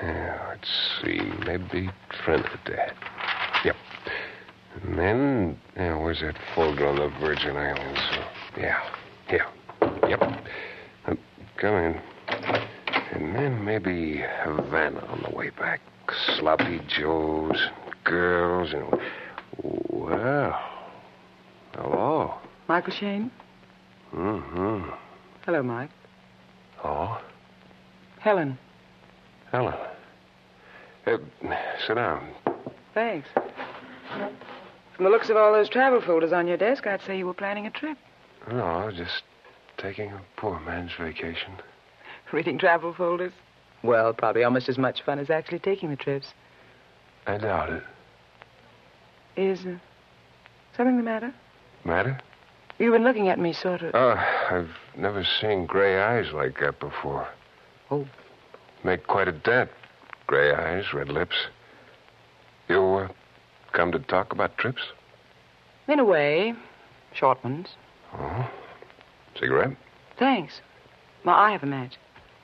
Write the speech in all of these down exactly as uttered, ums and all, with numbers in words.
Yeah, let's see. Maybe Trinidad. Yep. And then, yeah, where's that folder on the Virgin Islands? Yeah, yeah. Yep. Uh, come in. And then maybe Havana on the way back. Sloppy Joes, girls, and... Well, hello. Michael Shane? Mm-hmm. Hello, Mike. Oh? Helen. Helen. Uh, sit down. Thanks. From the looks of all those travel folders on your desk, I'd say you were planning a trip. No, just taking a poor man's vacation. Reading travel folders? Well, probably almost as much fun as actually taking the trips. I doubt it. Is uh, something the matter? Matter? You've been looking at me sort of... Oh, I've never seen gray eyes like that before. Oh. Make quite a dent. Gray eyes, red lips. You uh, come to talk about trips? In a way. Short ones. Oh. Cigarette? Thanks. Well, I have a match.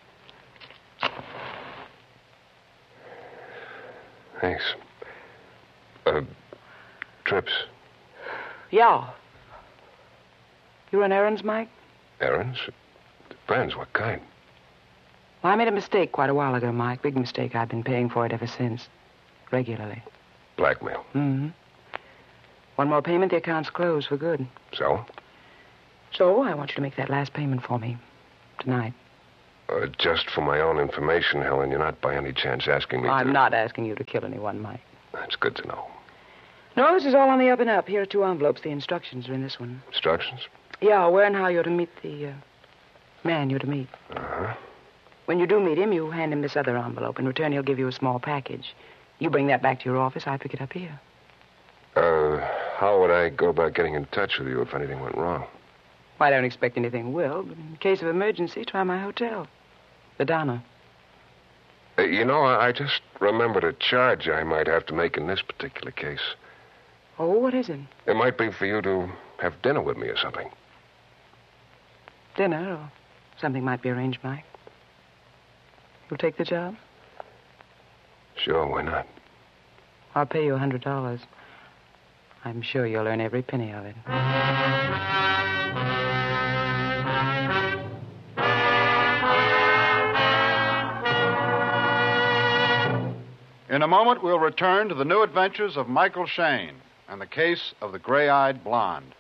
Thanks. Uh, trips? Yeah. You run errands, Mike? Errands? Depends. What kind? Well, I made a mistake quite a while ago, Mike. Big mistake. I've been paying for it ever since. Regularly. Blackmail? Mm-hmm. One more payment, the account's closed for good. So? So, I want you to make that last payment for me. Tonight. Uh, just for my own information, Helen, you're not by any chance asking me I'm to... not asking you to kill anyone, Mike. That's good to know. No, this is all on the up and up. Here are two envelopes. The instructions are in this one. Instructions? Yeah, where and how you're to meet the uh, man you're to meet. Uh-huh. When you do meet him, you hand him this other envelope. In return, he'll give you a small package. You bring that back to your office. I pick it up here. Uh, how would I go about getting in touch with you if anything went wrong? Well, I don't expect anything will, but in case of emergency, try my hotel. The Donna. Uh, you know, I, I just remembered a charge I might have to make in this particular case. Oh, what is it? It might be for you to have dinner with me or something. Dinner or something might be arranged, Mike. You'll take the job? Sure, why not? I'll pay you a hundred dollars. I'm sure you'll earn every penny of it. In a moment, we'll return to the new adventures of Michael Shane and the case of the gray-eyed blonde.